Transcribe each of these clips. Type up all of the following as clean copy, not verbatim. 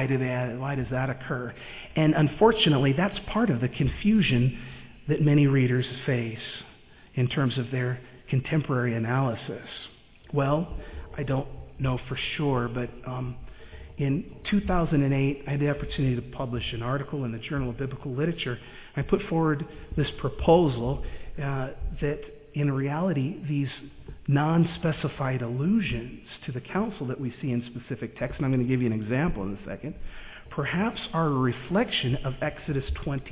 why does that occur? And unfortunately, that's part of the confusion that many readers face in terms of their contemporary analysis. Well, I don't know for sure, but in 2008, I had the opportunity to publish an article in the Journal of Biblical Literature. I put forward this proposal that in reality, these non-specified allusions to the council that we see in specific texts, and I'm going to give you an example in a second, perhaps are a reflection of Exodus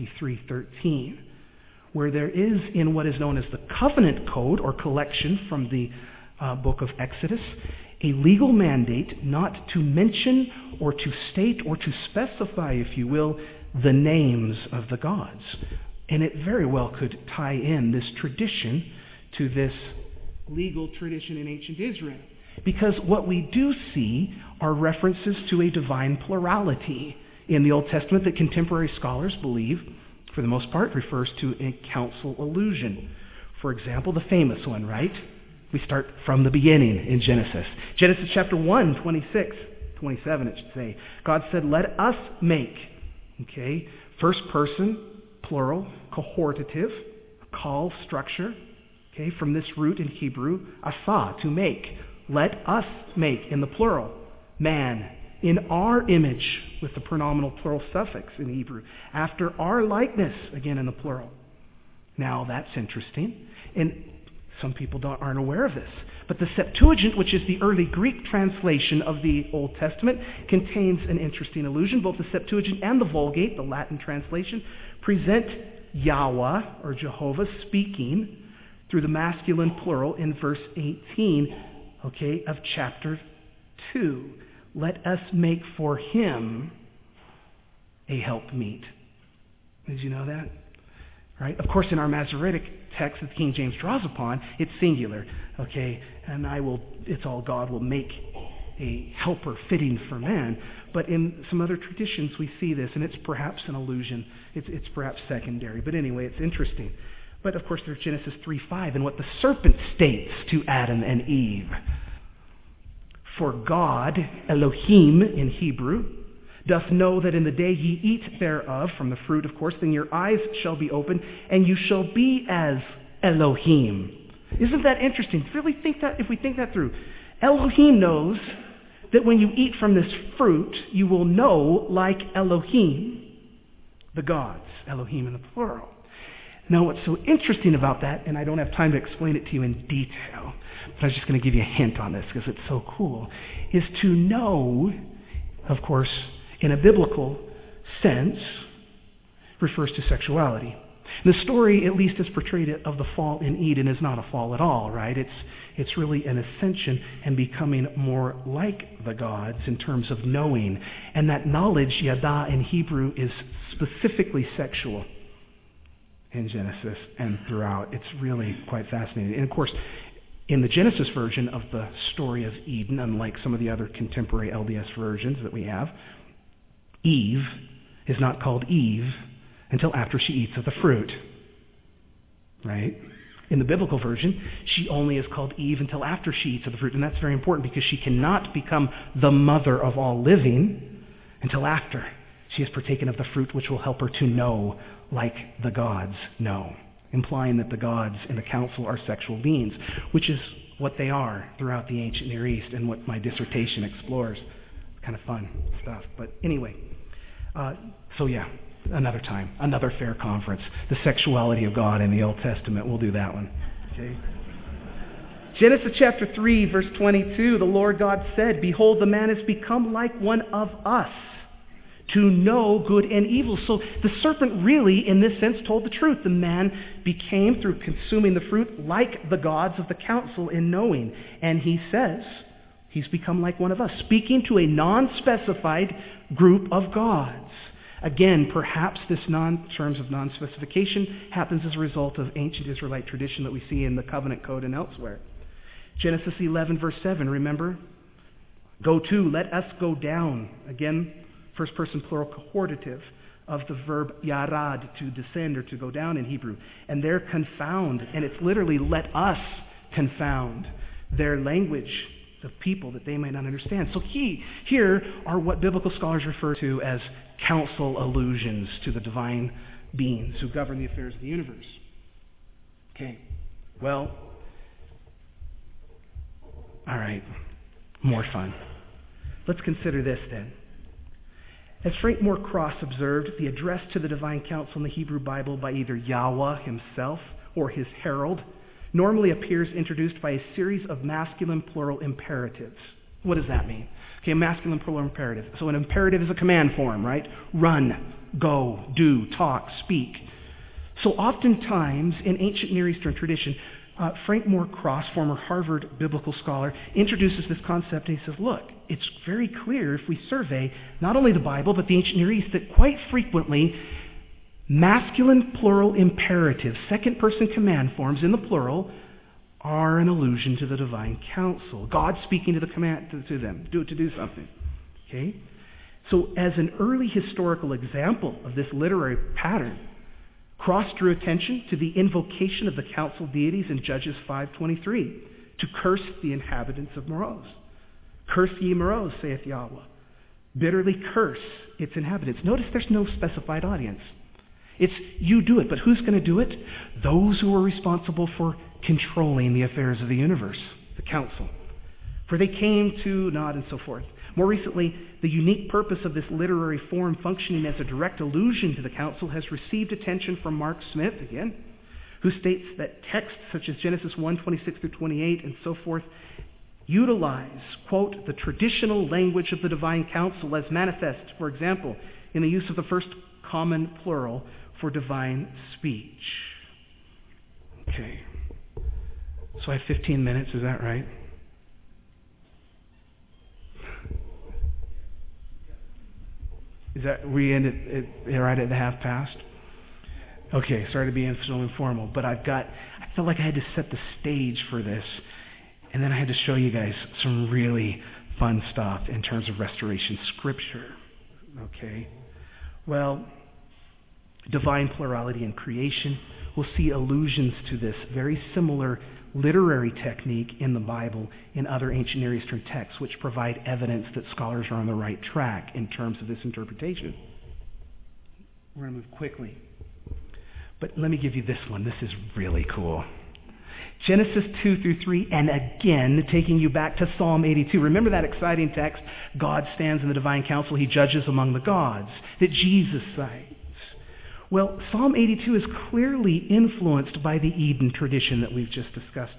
23:13, where there is in what is known as the covenant code or collection from the book of Exodus, a legal mandate not to mention or to state or to specify, if you will, the names of the gods. And it very well could tie in this tradition to this legal tradition in ancient Israel. Because what we do see are references to a divine plurality in the Old Testament that contemporary scholars believe, for the most part, refers to a council allusion. For example, the famous one, right? We start from the beginning in Genesis. Genesis chapter 1, 26, 27 it should say. God said, let us make. Okay, first person, plural, cohortative, call structure. Okay, from this root in Hebrew, asa, to make. Let us make, in the plural, man, in our image, with the pronominal plural suffix in Hebrew, after our likeness, again in the plural. Now, that's interesting, and some people aren't aware of this. But the Septuagint, which is the early Greek translation of the Old Testament, contains an interesting allusion. Both the Septuagint and the Vulgate, the Latin translation, present Yahweh, or Jehovah, speaking through the masculine plural in verse 18, okay, of chapter 2. Let us make for him a helpmeet. Did you know that? Right? Of course, in our Masoretic text that King James draws upon, it's singular. Okay, and it's all God will make a helper fitting for man. But in some other traditions we see this, and it's perhaps an allusion. It's perhaps secondary. But anyway, it's interesting. But of course there's Genesis 3:5 and what the serpent states to Adam and Eve. For God, Elohim in Hebrew, doth know that in the day ye eat thereof, from the fruit of course, then your eyes shall be opened, and you shall be as Elohim. Isn't that interesting? Really think that, if we think that through. Elohim knows that when you eat from this fruit, you will know like Elohim, the gods, Elohim in the plural. Now, what's so interesting about that, and I don't have time to explain it to you in detail, but I was just going to give you a hint on this because it's so cool, is to know, of course, in a biblical sense, refers to sexuality. The story, at least as portrayed of the fall in Eden, is not a fall at all, right? It's really an ascension and becoming more like the gods in terms of knowing. And that knowledge, yada in Hebrew, is specifically sexual in Genesis and throughout. It's really quite fascinating. And of course, in the Genesis version of the story of Eden, unlike some of the other contemporary LDS versions that we have, Eve is not called Eve until after she eats of the fruit. Right? In the biblical version, she only is called Eve until after she eats of the fruit. And that's very important because she cannot become the mother of all living until after she has partaken of the fruit, which will help her to know like the gods know, implying that the gods in the council are sexual beings, which is what they are throughout the ancient Near East and what my dissertation explores. Kind of fun stuff. But anyway, another time, another fair conference. The sexuality of God in the Old Testament. We'll do that one. Okay. Genesis chapter 3, verse 22, the Lord God said, Behold, the man has become like one of us, to know good and evil. So the serpent really, in this sense, told the truth. The man became, through consuming the fruit, like the gods of the council in knowing. And he says, he's become like one of us, speaking to a non-specified group of gods. Again, perhaps this terms of non-specification happens as a result of ancient Israelite tradition that we see in the covenant code and elsewhere. Genesis 11, verse 7, remember? Go to, let us go down. Again, first person plural cohortative of the verb yarad, to descend or to go down in Hebrew. And they're confound, and it's literally let us confound their language. of people that they might not understand. So here are what biblical scholars refer to as council allusions to the divine beings who govern the affairs of the universe. Okay, well, all right, more fun. Let's consider this then. As Frank Moore Cross observed, the address to the divine council in the Hebrew Bible by either Yahweh himself or his herald normally appears introduced by a series of masculine plural imperatives. What does that mean? Okay, a masculine plural imperative. So an imperative is a command form, right? Run, go, do, talk, speak. So oftentimes in ancient Near Eastern tradition, Frank Moore Cross, former Harvard biblical scholar, introduces this concept and he says, look, it's very clear if we survey not only the Bible but the ancient Near East that quite frequently masculine plural imperatives, second-person command forms in the plural, are an allusion to the divine council. God speaking to the command to them to do something. Okay? So as an early historical example of this literary pattern, Cross drew attention to the invocation of the council deities in Judges 5:23 to curse the inhabitants of Meroz. Curse ye Meroz, saith Yahweh. Bitterly curse its inhabitants. Notice there's no specified audience. It's you do it, but who's going to do it? Those who are responsible for controlling the affairs of the universe, the council. For they came to not and so forth. More recently, the unique purpose of this literary form functioning as a direct allusion to the council has received attention from Mark Smith, again, who states that texts such as Genesis 1:26-28 and so forth utilize, quote, the traditional language of the divine council as manifest, for example, in the use of the first common plural for divine speech. Okay. So I have 15 minutes, is that right? Is that we end it right at the half past? Okay, sorry to be so informal, but I felt like I had to set the stage for this, and then I had to show you guys some really fun stuff in terms of restoration scripture. Okay, well, divine plurality in creation. We'll see allusions to this very similar literary technique in the Bible in other ancient Near Eastern texts, which provide evidence that scholars are on the right track in terms of this interpretation. We're going to move quickly. But let me give you this one. This is really cool. Genesis 2-3, and again, taking you back to Psalm 82. Remember that exciting text? God stands in the divine council. He judges among the gods that Jesus cites. Well, Psalm 82 is clearly influenced by the Eden tradition that we've just discussed.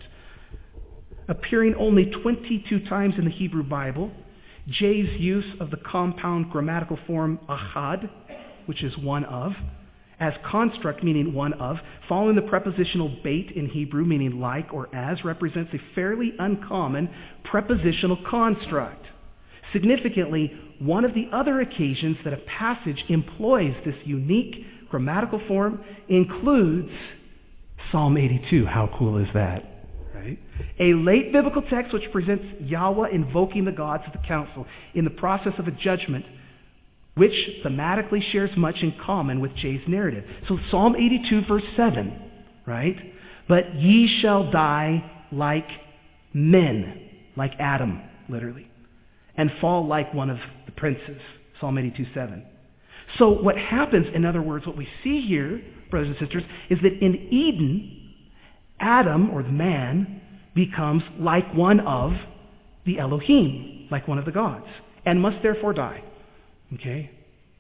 Appearing only 22 times in the Hebrew Bible, Jay's use of the compound grammatical form achad, which is one of, as construct meaning one of, following the prepositional bait in Hebrew meaning like or as, represents a fairly uncommon prepositional construct. Significantly, one of the other occasions that a passage employs this unique grammatical form includes Psalm 82. How cool is that? Right? A late biblical text which presents Yahweh invoking the gods of the council in the process of a judgment, which thematically shares much in common with Jay's narrative. So Psalm 82 verse 7, right? But ye shall die like men, like Adam, literally, and fall like one of the princes, Psalm 82:7. So what happens, in other words, what we see here, brothers and sisters, is that in Eden, Adam, or the man, becomes like one of the Elohim, like one of the gods, and must therefore die. Okay?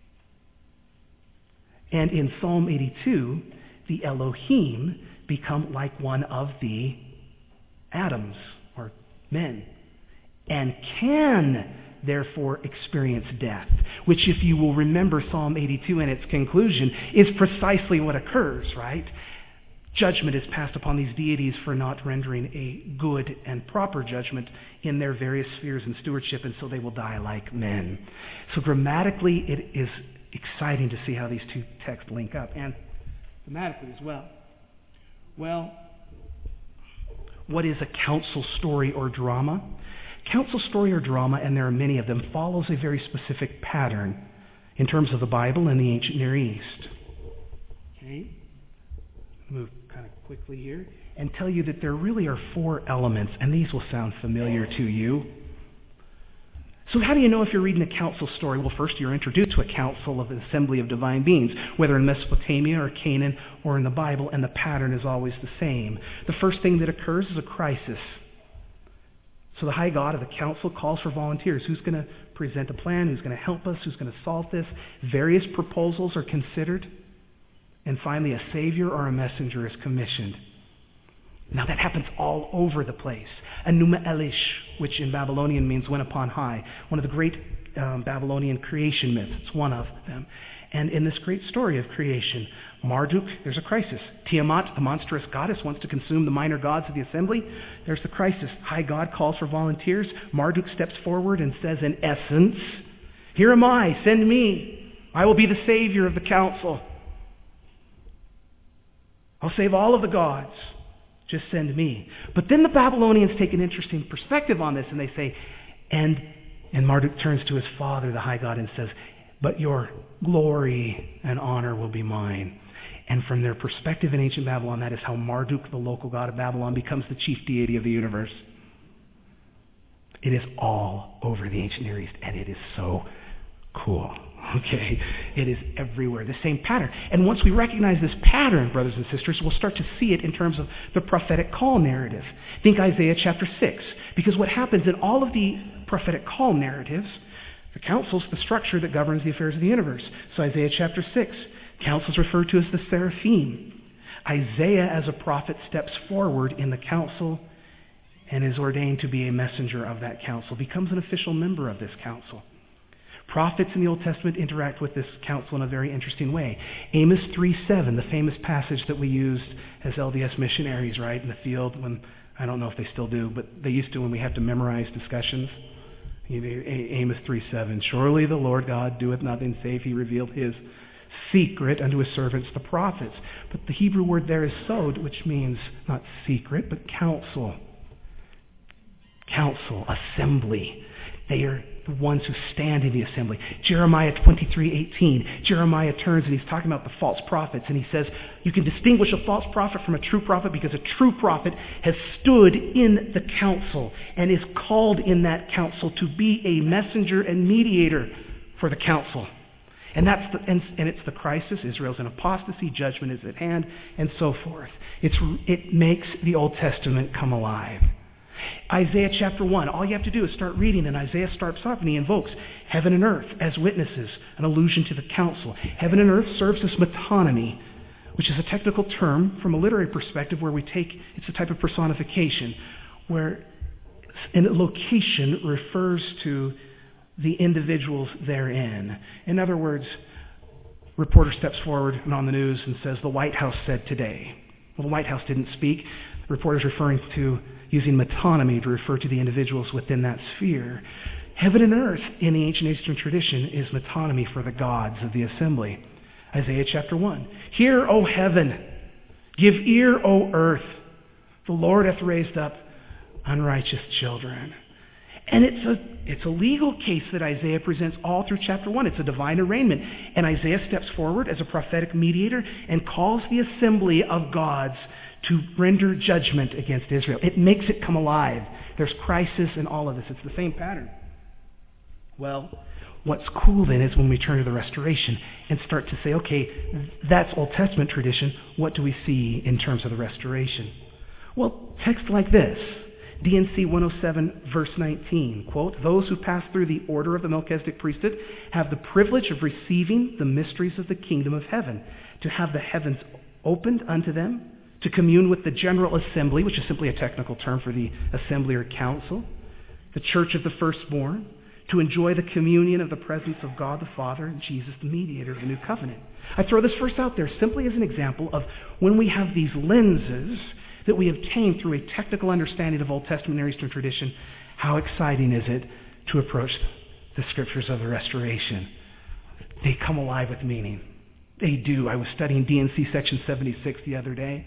And in Psalm 82, the Elohim become like one of the Adams, or men, and can therefore experience death, which, if you will remember Psalm 82 and its conclusion, is precisely what occurs, right? Judgment is passed upon these deities for not rendering a good and proper judgment in their various spheres and stewardship, and so they will die like men. So grammatically, it is exciting to see how these two texts link up, and thematically as well. Well, what is a council story or drama? Council story or drama, and there are many of them, follows a very specific pattern in terms of the Bible and the ancient Near East. Okay? Move kind of quickly here and tell you that there really are four elements, and these will sound familiar to you. So how do you know if you're reading a council story? Well, first you're introduced to a council of an assembly of divine beings, whether in Mesopotamia or Canaan or in the Bible, and the pattern is always the same. The first thing that occurs is a crisis. So the high God of the council calls for volunteers. Who's going to present a plan? Who's going to help us? Who's going to solve this? Various proposals are considered. And finally, a savior or a messenger is commissioned. Now that happens all over the place. Enuma Elish, which in Babylonian means went upon high. One of the great Babylonian creation myths. It's one of them. And in this great story of creation, Marduk, there's a crisis. Tiamat, the monstrous goddess, wants to consume the minor gods of the assembly. There's the crisis. High God calls for volunteers. Marduk steps forward and says, in essence, here am I, send me. I will be the savior of the council. I'll save all of the gods. Just send me. But then the Babylonians take an interesting perspective on this, and they say, and Marduk turns to his father, the high God, and says, but your glory and honor will be mine. And from their perspective in ancient Babylon, that is how Marduk, the local god of Babylon, becomes the chief deity of the universe. It is all over the ancient Near East, and it is so cool. Okay, it is everywhere, the same pattern. And once we recognize this pattern, brothers and sisters, we'll start to see it in terms of the prophetic call narrative. Think Isaiah chapter 6, because what happens in all of the prophetic call narratives, the council's the structure that governs the affairs of the universe. So Isaiah chapter 6, council is referred to as the seraphim. Isaiah, as a prophet, steps forward in the council and is ordained to be a messenger of that council, becomes an official member of this council. Prophets in the Old Testament interact with this council in a very interesting way. Amos 3:7, the famous passage that we used as LDS missionaries, right, in the field when, I don't know if they still do, but they used to when we had to memorize discussions. Amos 3:7, surely the Lord God doeth nothing save he revealed his secret unto his servants the prophets. But the Hebrew word there is sod, which means not secret, but council. Council, assembly. They are the ones who stand in the assembly. Jeremiah 23:18. Jeremiah turns and he's talking about the false prophets, and he says, you can distinguish a false prophet from a true prophet because a true prophet has stood in the council and is called in that council to be a messenger and mediator for the council. And it's the crisis. Israel's in apostasy, judgment is at hand, and so forth. It makes the Old Testament come alive. Isaiah chapter 1, all you have to do is start reading, and Isaiah starts off and he invokes heaven and earth as witnesses, an allusion to the council. Heaven and earth serves as metonymy, which is a technical term from a literary perspective where it's a type of personification, where a location refers to the individuals therein. In other words, reporter steps forward and on the news and says, the White House said today. Well, the White House didn't speak. The reporter's referring to using metonymy to refer to the individuals within that sphere. Heaven and earth in the ancient Eastern tradition is metonymy for the gods of the assembly. Isaiah chapter 1. Hear, O heaven, give ear, O earth. The Lord hath raised up unrighteous children. And it's a legal case that Isaiah presents all through chapter 1. It's a divine arraignment. And Isaiah steps forward as a prophetic mediator and calls the assembly of gods to render judgment against Israel. It makes it come alive. There's crisis in all of this. It's the same pattern. Well, what's cool then is when we turn to the restoration and start to say, okay, that's Old Testament tradition. What do we see in terms of the restoration? Well, text like this. D&C 107, verse 19, quote, those who pass through the order of the Melchizedek priesthood have the privilege of receiving the mysteries of the kingdom of heaven, to have the heavens opened unto them, to commune with the general assembly, which is simply a technical term for the assembly or council, the church of the firstborn, to enjoy the communion of the presence of God the Father and Jesus the mediator of the new covenant. I throw this verse out there simply as an example of when we have these lenses that we obtain through a technical understanding of Old Testament Near Eastern tradition, how exciting is it to approach the scriptures of the restoration? They come alive with meaning. They do. I was studying D&C section 76 the other day,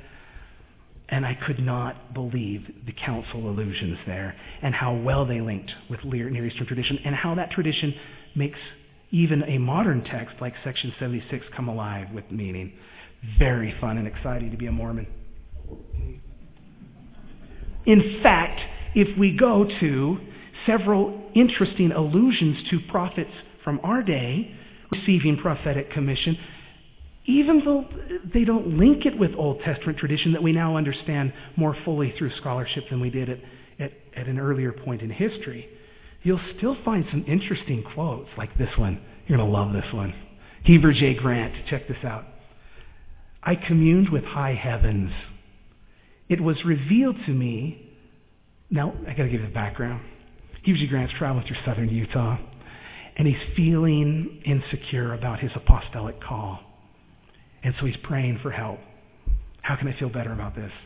and I could not believe the council allusions there and how well they linked with Near Eastern tradition and how that tradition makes even a modern text like section 76 come alive with meaning. Very fun and exciting to be a Mormon. In fact, if we go to several interesting allusions to prophets from our day receiving prophetic commission, even though they don't link it with Old Testament tradition that we now understand more fully through scholarship than we did at an earlier point in history. You'll still find some interesting quotes like this one. You're going to love this one. Heber J. Grant, check this out. I communed with high heavens. It was revealed to me. Now, I got to give you the background. Heber J. Grant's traveling through southern Utah, and he's feeling insecure about his apostolic call. And so he's praying for help. How can I feel better about this?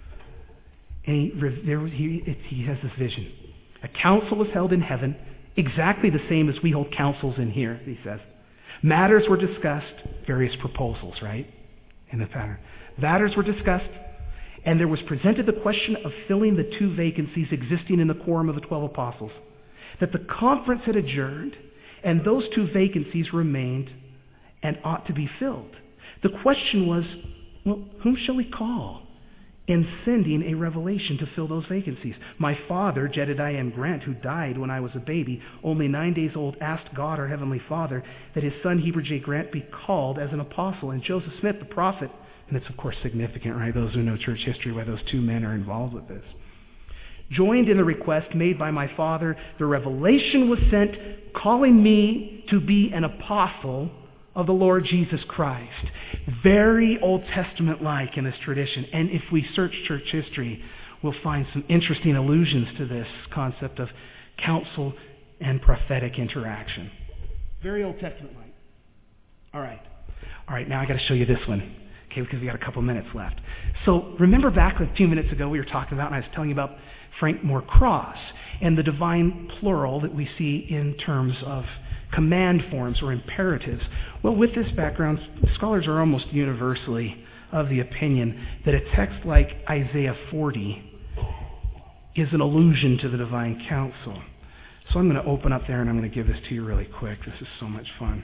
And he has this vision. A council was held in heaven, exactly the same as we hold councils in here, he says. Matters were discussed, various proposals, right? In the pattern. Matters were discussed, and there was presented the question of filling the 2 vacancies existing in the quorum of the 12 apostles. That the conference had adjourned, and those 2 vacancies remained and ought to be filled. The question was, well, whom shall we call? In sending a revelation to fill those vacancies. My father, Jedediah M. Grant, who died when I was a baby, only 9 days old, asked God, our Heavenly Father, that his son Heber J. Grant be called as an apostle. And Joseph Smith, the prophet, and it's of course significant, right? Those who know church history, why those 2 men are involved with this. Joined in the request made by my father, the revelation was sent, calling me to be an apostle of the Lord Jesus Christ. Very Old Testament-like in this tradition. And if we search church history, we'll find some interesting allusions to this concept of counsel and prophetic interaction. Very Old Testament-like. All right, now I got to show you this one, okay, because we got a couple minutes left. So remember back a few minutes ago we were talking about, and I was telling you about Frank Moore Cross and the divine plural that we see in terms of command forms or imperatives. Well, with this background, scholars are almost universally of the opinion that a text like Isaiah 40 is an allusion to the divine counsel. So I'm going to open up there and I'm going to give this to you really quick. This is so much fun.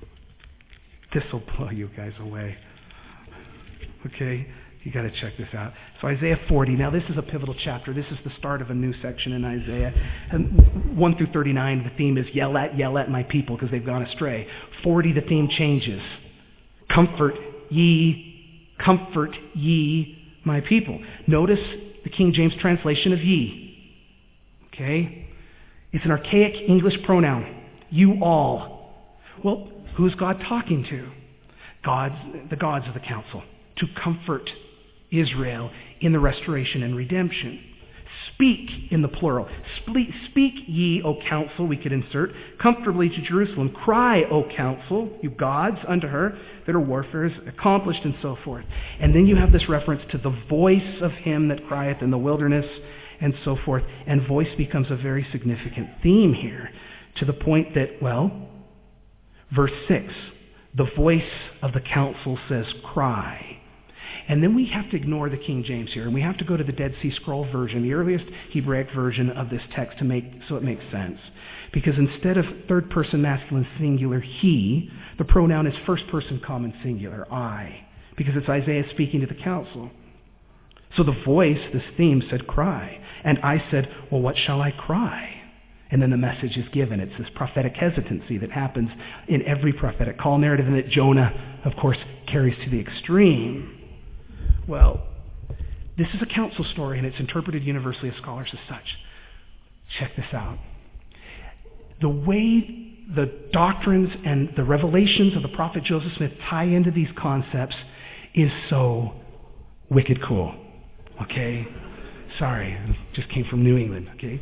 This will blow you guys away. Okay? You got to check this out. So Isaiah 40. Now this is a pivotal chapter. This is the start of a new section in Isaiah. And 1 through 39, the theme is yell at my people because they've gone astray. 40, the theme changes. Comfort ye my people. Notice the King James translation of ye. Okay? It's an archaic English pronoun. You all. Well, who's God talking to? The gods of the council. To comfort Israel in the restoration and redemption. Speak in the plural. Speak ye, O counsel, we could insert, comfortably to Jerusalem. Cry, O counsel, you gods, unto her, that her warfare is accomplished, and so forth. And then you have this reference to the voice of him that crieth in the wilderness, and so forth. And voice becomes a very significant theme here, to the point that, well, verse 6, the voice of the counsel says, cry. And then we have to ignore the King James here, and we have to go to the Dead Sea Scroll version, the earliest Hebraic version of this text, so it makes sense. Because instead of third person masculine singular he, the pronoun is first person common singular I, because it's Isaiah speaking to the council. So the voice, this theme, said cry. And I said, well, what shall I cry? And then the message is given. It's this prophetic hesitancy that happens in every prophetic call narrative, and that Jonah, of course, carries to the extreme. Well, this is a council story, and it's interpreted universally as scholars as such. Check this out. The way the doctrines and the revelations of the prophet Joseph Smith tie into these concepts is so wicked cool. Okay? Sorry, I just came from New England. Okay?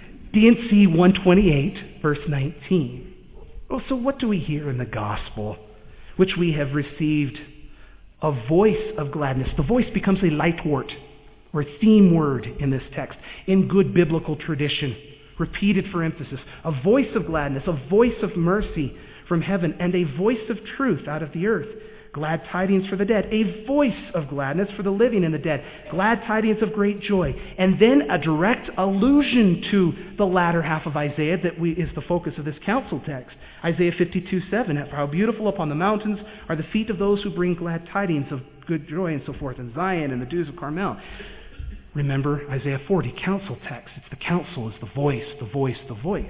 D&C 128, verse 19. Well, so what do we hear in the gospel, which we have received a voice of gladness? The voice becomes a lightwort or a theme word in this text in good biblical tradition, repeated for emphasis. A voice of gladness, a voice of mercy from heaven, and a voice of truth out of the earth. Glad tidings for the dead, a voice of gladness for the living and the dead. Glad tidings of great joy. And then a direct allusion to the latter half of Isaiah that is the focus of this council text. Isaiah 52:7, how beautiful upon the mountains are the feet of those who bring glad tidings of good joy, and so forth, in Zion and the dews of Carmel. Remember Isaiah 40, council text. It's the council is the voice, the voice, the voice.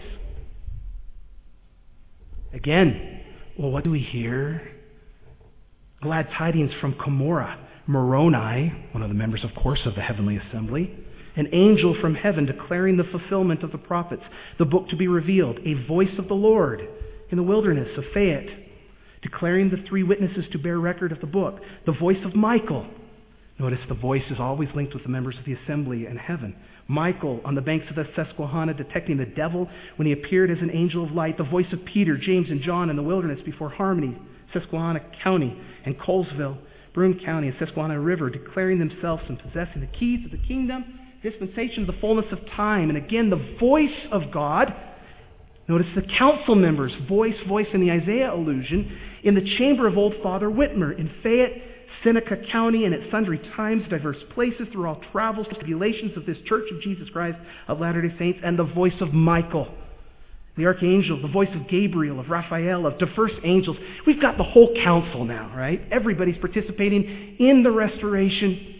Again, well, what do we hear? Glad tidings from Cumorah, Moroni, one of the members, of course, of the heavenly assembly. An angel from heaven declaring the fulfillment of the prophets, the book to be revealed, a voice of the Lord in the wilderness of Fayette, declaring the three witnesses to bear record of the book, the voice of Michael. Notice the voice is always linked with the members of the assembly in heaven. Michael on the banks of the Susquehanna detecting the devil when he appeared as an angel of light, the voice of Peter, James, and John in the wilderness before Harmony, Susquehanna County, and Colesville, Broome County, and Susquehanna River, declaring themselves and possessing the keys of the kingdom, dispensation of the fullness of time. And again, the voice of God. Notice the council members, voice in the Isaiah allusion, in the chamber of Old Father Whitmer, in Fayette, Seneca County, and at sundry times, diverse places, through all travels, tribulations of this Church of Jesus Christ of Latter-day Saints, and the voice of Michael, the archangel, the voice of Gabriel, of Raphael, of diverse angels. We've got the whole council now, right? Everybody's participating in the restoration,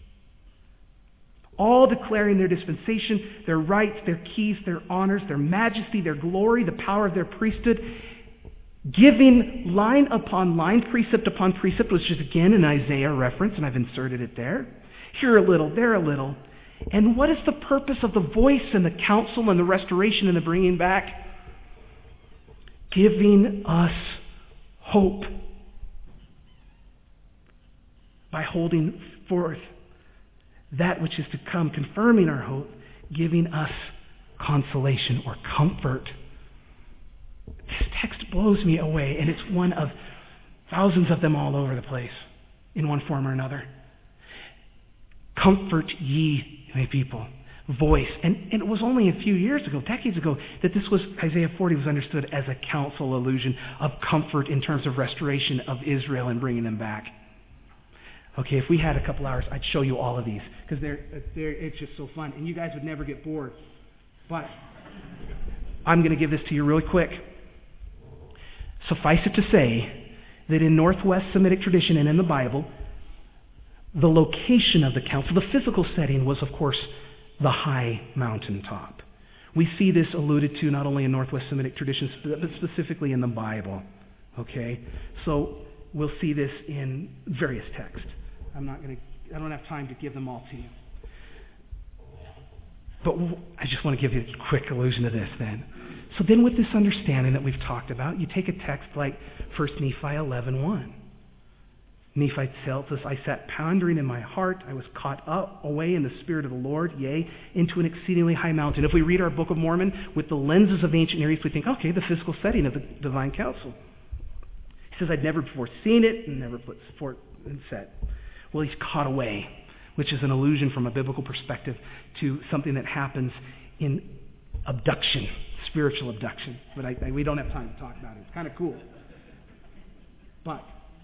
all declaring their dispensation, their rights, their keys, their honors, their majesty, their glory, the power of their priesthood, giving line upon line, precept upon precept, which is again an Isaiah reference, and I've inserted it there. Here a little, there a little. And what is the purpose of the voice and the counsel and the restoration and the bringing back? Giving us hope by holding forth that which is to come, confirming our hope, giving us consolation or comfort. This text blows me away, and it's one of thousands of them all over the place in one form or another. Comfort ye, my people. Voice. And it was only a few years ago, decades ago, that this was, Isaiah 40 was understood as a counsel allusion of comfort in terms of restoration of Israel and bringing them back. Okay, if we had a couple hours, I'd show you all of these, because it's just so fun, and you guys would never get bored. But I'm going to give this to you really quick. Suffice it to say that in Northwest Semitic tradition and in the Bible, the location of the council, the physical setting, was, of course, the high mountaintop. We see this alluded to not only in Northwest Semitic traditions, but specifically in the Bible. Okay? So we'll see this in various texts. I don't have time to give them all to you. But I just want to give you a quick allusion to this then. So then with this understanding that we've talked about, you take a text like 1 Nephi 11:1. Nephi tells us, I sat pondering in my heart, I was caught up away in the Spirit of the Lord, yea, into an exceedingly high mountain. If we read our Book of Mormon with the lenses of the ancient Near East, we think, okay, the physical setting of the divine council. He says, I'd never before seen it and never put forth and said. Well, he's caught away, which is an allusion from a biblical perspective to something that happens in abduction, spiritual abduction. But we don't have time to talk about it. It's kind of cool. But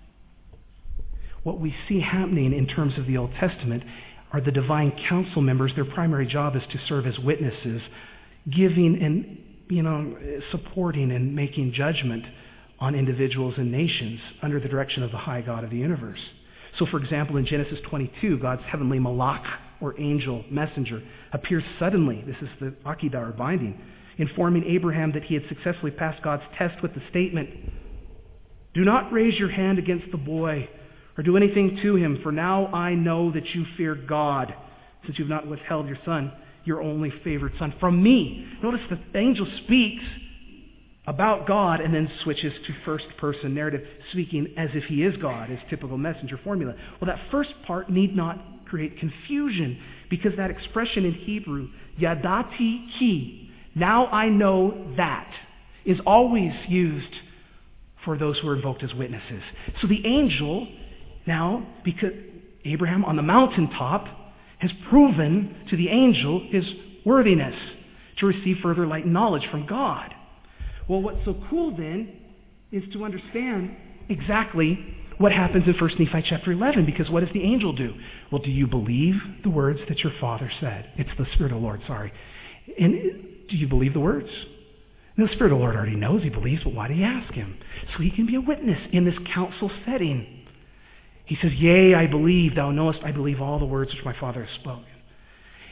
what we see happening in terms of the Old Testament are the divine council members. Their primary job is to serve as witnesses, giving and supporting and making judgment on individuals and nations under the direction of the high God of the universe. So, for example, in Genesis 22, God's heavenly malach, or angel, messenger, appears suddenly. This is the Akedah, or binding, informing Abraham that he had successfully passed God's test with the statement, do not raise your hand against the boy or do anything to him, for now I know that you fear God, since you've not withheld your son, your only favored son, from me. Notice the angel speaks about God and then switches to first-person narrative, speaking as if he is God, his typical messenger formula. Well, that first part need not create confusion, because that expression in Hebrew, yadati ki, now I know that, is always used for those who are invoked as witnesses. So the angel, now, because Abraham on the mountaintop has proven to the angel his worthiness to receive further light and knowledge from God. Well, what's so cool then is to understand exactly what happens in 1 Nephi chapter 11, because what does the angel do? Well, do you believe the words that your father said? It's the Spirit of the Lord, sorry. And do you believe the words? And the Spirit of the Lord already knows he believes, but why do you ask him? So he can be a witness in this council setting. He says, yea, I believe, thou knowest I believe all the words which my father has spoken.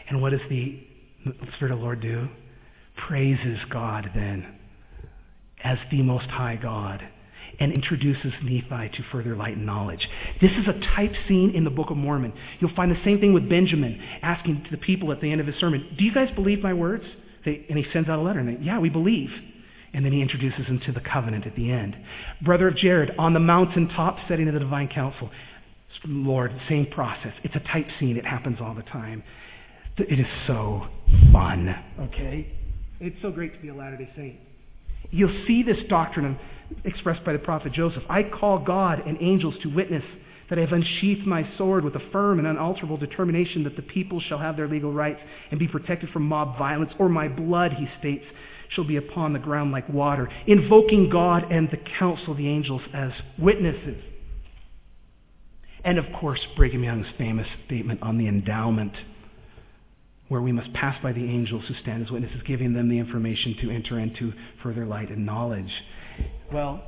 And what does the Spirit of the Lord do? Praises God then as the Most High God and introduces Nephi to further light and knowledge. This is a type scene in the Book of Mormon. You'll find the same thing with Benjamin asking to the people at the end of his sermon, do you guys believe my words? And he sends out a letter and they, yeah, we believe. And then he introduces them to the covenant at the end. Brother of Jared, on the mountaintop setting of the divine council. Lord, same process. It's a type scene. It happens all the time. It is so fun, okay? It's so great to be a Latter-day Saint. You'll see this doctrine expressed by the prophet Joseph. I call God and angels to witness that I have unsheathed my sword with a firm and unalterable determination that the people shall have their legal rights and be protected from mob violence, or my blood, he states, shall be upon the ground like water, invoking God and the council of the angels as witnesses. And of course, Brigham Young's famous statement on the endowment, where we must pass by the angels who stand as witnesses, giving them the information to enter into further light and knowledge. Well,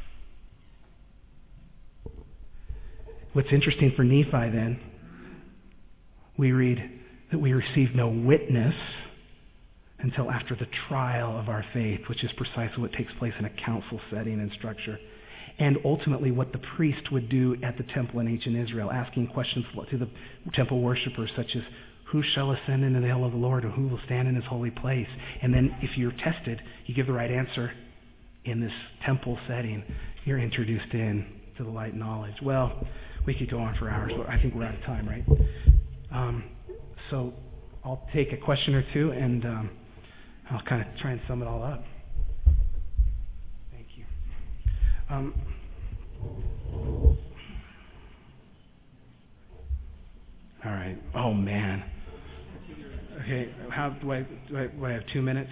what's interesting for Nephi then, we read that we received no witness until after the trial of our faith, which is precisely what takes place in a council setting and structure. And ultimately what the priest would do at the temple in ancient Israel, asking questions to the temple worshipers such as, who shall ascend into the hill of the Lord, or who will stand in his holy place? And then if you're tested, you give the right answer in this temple setting, you're introduced in to the light and knowledge. Well, we could go on for hours, but I think we're out of time, right? So I'll take a question or two, and I'll kind of try and sum it all up. Thank you. All right. Oh, man. Okay, how do I have 2 minutes?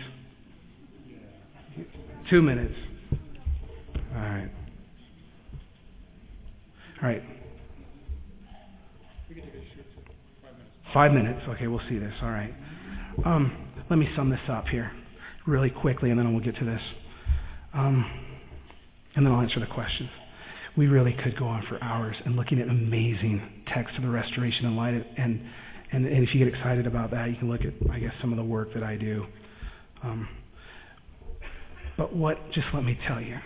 2 minutes. All right. All right. 5 minutes. Okay, we'll see this. All right. Let me sum this up here really quickly, and then we'll get to this. And then I'll answer the questions. We really could go on for hours and looking at amazing texts of the Restoration and Light. And if you get excited about that, you can look at, I guess, some of the work that I do. But just let me tell you,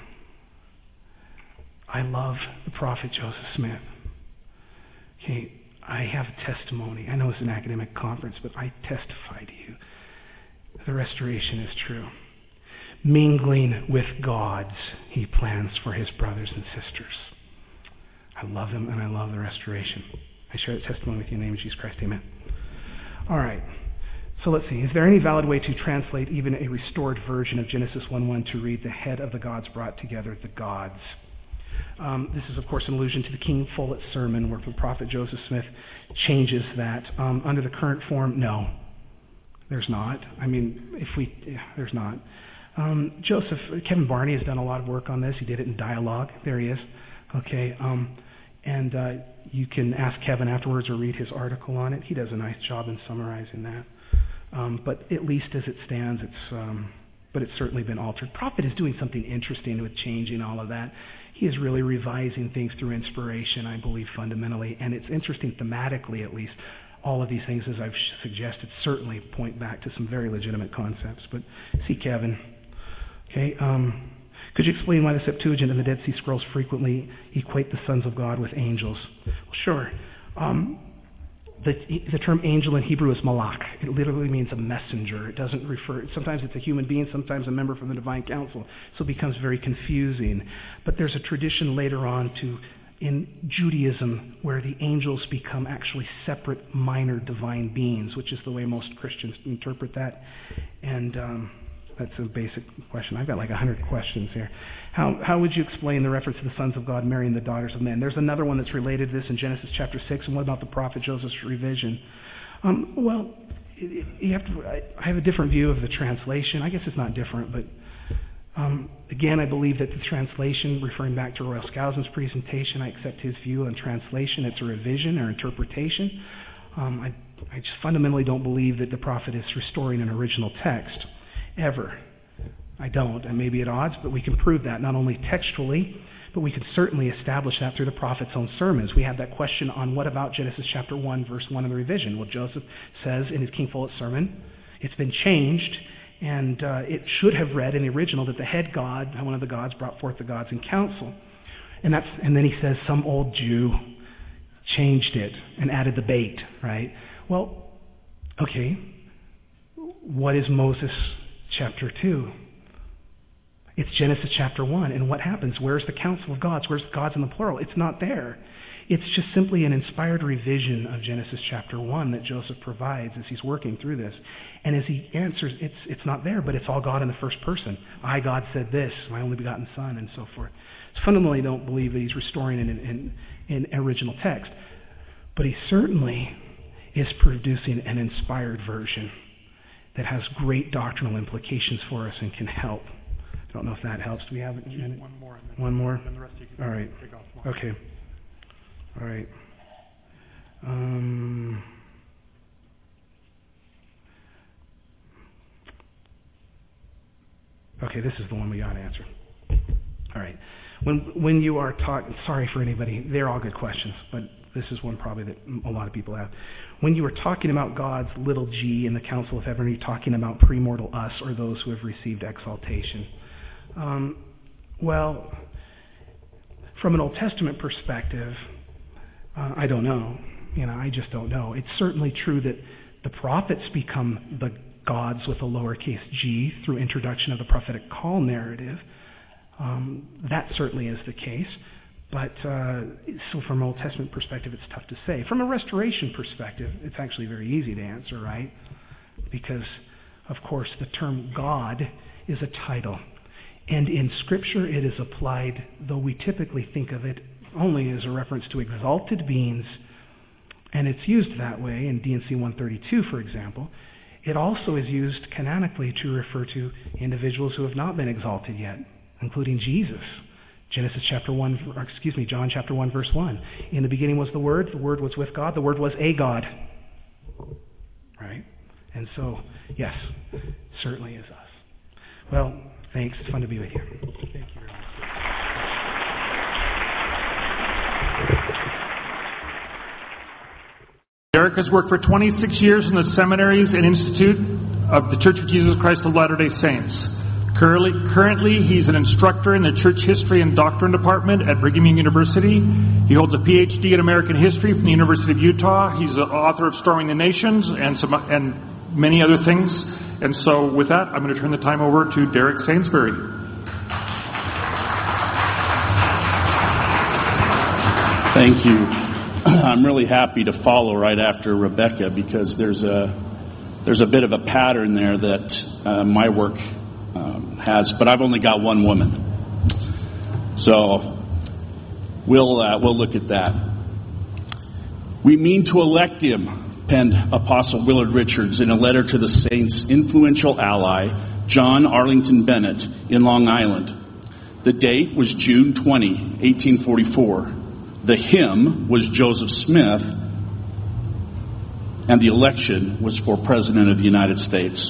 I love the prophet Joseph Smith. Okay, I have a testimony. I know it's an academic conference, but I testify to you. The Restoration is true. Mingling with gods, he plans for his brothers and sisters. I love them, and I love the Restoration. I share that testimony with you in the name of Jesus Christ. Amen. All right. So let's see. Is there any valid way to translate even a restored version of Genesis 1:1 to read the head of the gods brought together the gods? This is, of course, an allusion to the King Follett sermon where the prophet Joseph Smith changes that. Under the current form, no. There's not. I mean, there's not. Kevin Barney has done a lot of work on this. He did it in Dialogue. There he is. Okay. And you can ask Kevin afterwards or read his article on it. He does a nice job in summarizing that. But at least as it stands, but it's certainly been altered. Prophet is doing something interesting with changing all of that. He is really revising things through inspiration, I believe, fundamentally. And it's interesting thematically, at least. All of these things, as I've suggested, certainly point back to some very legitimate concepts. But see Kevin. Okay. Could you explain why the Septuagint and the Dead Sea Scrolls frequently equate the sons of God with angels? Well, sure. The term angel in Hebrew is malach. It literally means a messenger. It doesn't refer, sometimes it's a human being, sometimes a member from the divine council. So it becomes very confusing. But there's a tradition later on in Judaism where the angels become actually separate minor divine beings, which is the way most Christians interpret that. And that's a basic question. I've got like 100 questions here. How would you explain the reference to the sons of God marrying the daughters of men? There's another one that's related to this in Genesis chapter 6. And what about the prophet Joseph's revision? Well, I have a different view of the translation. I guess it's not different, but again, I believe that the translation, referring back to Royal Skousen's presentation, I accept his view on translation. It's a revision or interpretation. I just fundamentally don't believe that the prophet is restoring an original text, ever. I don't. I may be at odds, but we can prove that not only textually, but we could certainly establish that through the prophet's own sermons. We have that question on what about Genesis chapter 1, verse 1 in the revision. Well, Joseph says in his King Follett sermon, it's been changed, and it should have read in the original that the head god, one of the gods, brought forth the gods in council. And then he says some old Jew changed it and added the bait, right? Well, okay, what is Moses chapter 2? It's Genesis chapter 1, and what happens? Where's the council of gods? Where's gods in the plural? It's not there. It's just simply an inspired revision of Genesis chapter 1 that Joseph provides as he's working through this. And as he answers, it's not there, but it's all God in the first person. I, God, said this, my only begotten Son, and so forth. So fundamentally, I don't believe that he's restoring an original text. But he certainly is producing an inspired version that has great doctrinal implications for us and can help. I don't know if that helps. Do we have one more? One more? And the rest you can all right. take off. Okay. All right. Okay, this is the one we got to answer. All right. When you are talking, sorry for anybody, they're all good questions, but this is one probably that a lot of people have. When you are talking about God's little g in the council of heaven, are you talking about premortal us or those who have received exaltation? Well, from an Old Testament perspective, I don't know. I just don't know. It's certainly true that the prophets become the gods with a lowercase g through introduction of the prophetic call narrative. That certainly is the case. But so from an Old Testament perspective, it's tough to say. From a restoration perspective, it's actually very easy to answer, right? Because, of course, the term God is a title. And in Scripture, it is applied, though we typically think of it only as a reference to exalted beings, and it's used that way in D&C 132, for example. It also is used canonically to refer to individuals who have not been exalted yet, including Jesus. John chapter 1, verse 1. In the beginning was the Word was with God, the Word was a God. Right? And so, yes, certainly is us. Well, thanks. It's fun to be with you. Thank you very much. Derek has worked for 26 years in the seminaries and Institute of the Church of Jesus Christ of Latter-day Saints. Currently, he's an instructor in the Church History and Doctrine Department at Brigham Young University. He holds a PhD in American History from the University of Utah. He's the author of Storming the Nations and many other things. And so with that, I'm going to turn the time over to Derek Sainsbury. Thank you. I'm really happy to follow right after Rebecca because there's a bit of a pattern there that my work has, but I've only got one woman. So we'll look at that. We mean to elect him, penned Apostle Willard Richards in a letter to the saint's influential ally, John Arlington Bennett, in Long Island. The date was June 20, 1844. The hymn was Joseph Smith, and the election was for President of the United States.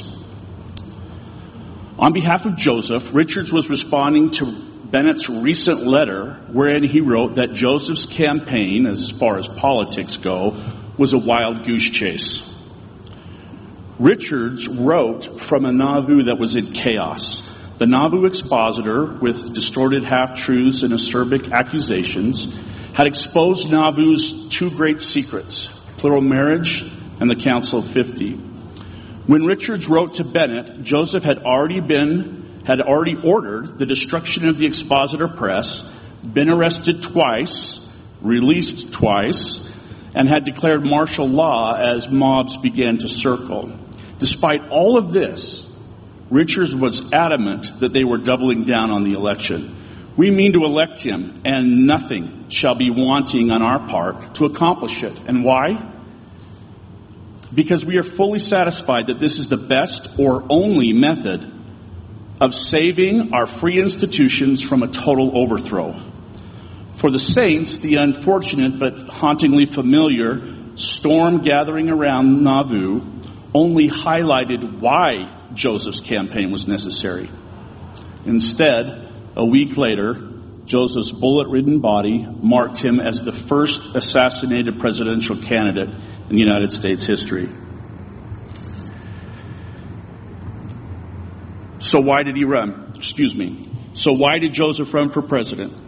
On behalf of Joseph, Richards was responding to Bennett's recent letter wherein he wrote that Joseph's campaign, as far as politics go, was a wild goose chase. Richards wrote from a Nauvoo that was in chaos. The Nauvoo expositor, with distorted half-truths and acerbic accusations, had exposed Nauvoo's two great secrets, plural marriage and the Council of 50. When Richards wrote to Bennett, Joseph had already ordered the destruction of the expositor press, been arrested twice, released twice, and had declared martial law as mobs began to circle. Despite all of this, Richards was adamant that they were doubling down on the election. We mean to elect him, and nothing shall be wanting on our part to accomplish it. And why? Because we are fully satisfied that this is the best or only method of saving our free institutions from a total overthrow. For the saints, the unfortunate but hauntingly familiar storm gathering around Nauvoo only highlighted why Joseph's campaign was necessary. Instead, a week later, Joseph's bullet-ridden body marked him as the first assassinated presidential candidate in United States history. So why did he run? So why did Joseph run for president?